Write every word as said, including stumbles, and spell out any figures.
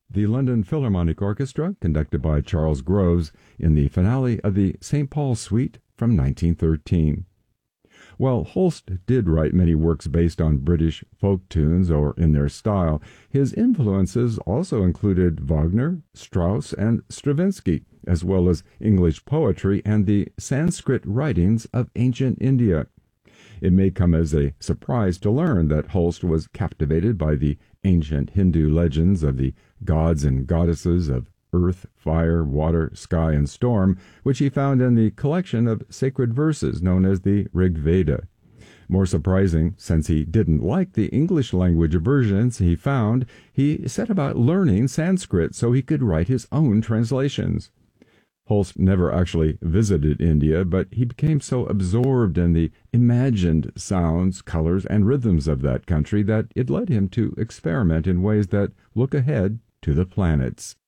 the London Philharmonic Orchestra, conducted by Charles Groves, in the finale of the Saint Paul Suite from nineteen thirteen. While Holst did write many works based on British folk tunes or in their style, his influences also included Wagner, Strauss, and Stravinsky, as well as English poetry and the Sanskrit writings of ancient India. It may come as a surprise to learn that Holst was captivated by the ancient Hindu legends of the gods and goddesses of earth, fire, water, sky, and storm, which he found in the collection of sacred verses known as the Rig Veda. More surprising, since he didn't like the English language versions he found, he set about learning Sanskrit so he could write his own translations. Holst never actually visited India, but he became so absorbed in the imagined sounds, colors, and rhythms of that country that it led him to experiment in ways that look ahead to the planets.